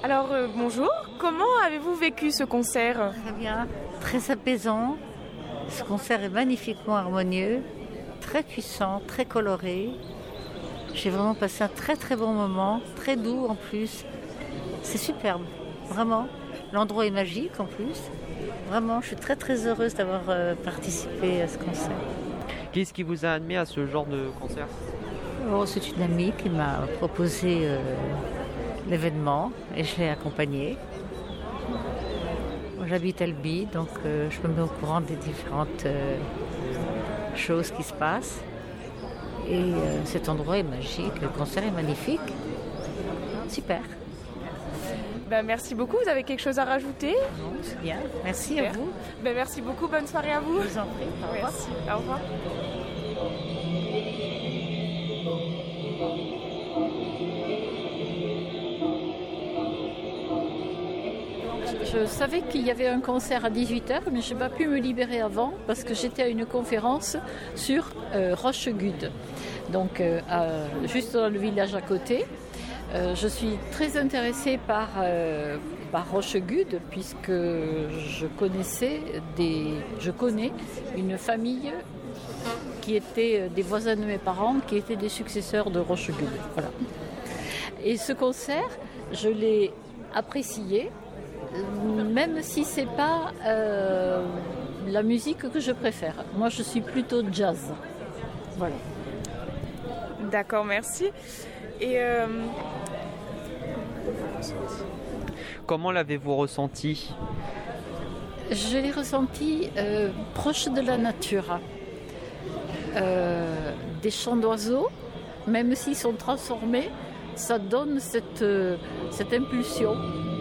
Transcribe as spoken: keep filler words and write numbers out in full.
Alors euh, bonjour, comment avez-vous vécu ce concert? Très bien, très apaisant. Ce concert est magnifiquement harmonieux, très puissant, très coloré. J'ai vraiment passé un très très bon moment, très doux en plus. C'est superbe, vraiment. L'endroit est magique en plus. Vraiment, je suis très très heureuse d'avoir euh, participé à ce concert. Qu'est-ce qui vous a amené à ce genre de concert? Oh, c'est une amie qui m'a proposé euh, l'événement et je l'ai accompagnée. J'habite Albi, donc euh, je me mets au courant des différentes euh, choses qui se passent. Et euh, cet endroit est magique, le concert est magnifique. Super. Ben, merci beaucoup, vous avez quelque chose à rajouter? Non, c'est bien. Merci Super. à vous. Ben, merci beaucoup, bonne soirée à vous. Je vous en prie. Au revoir. Merci, au revoir. Je savais qu'il y avait un concert à dix-huit heures, mais je n'ai pas pu me libérer avant parce que j'étais à une conférence sur euh, Rochegude, donc euh, à, juste dans le village à côté. Euh, je suis très intéressée par, euh, par Rochegude puisque je connaissais des, je connais une famille qui était des voisins de mes parents, qui étaient des successeurs de Rochegude. Voilà. Et ce concert, je l'ai apprécié. Même si c'est pas euh, la musique que je préfère. Moi, je suis plutôt jazz. Voilà. D'accord, merci. Et euh... comment l'avez-vous ressenti? Je l'ai ressenti euh, proche de la nature. Euh, des chants d'oiseaux, même s'ils sont transformés, ça donne cette, euh, cette impulsion.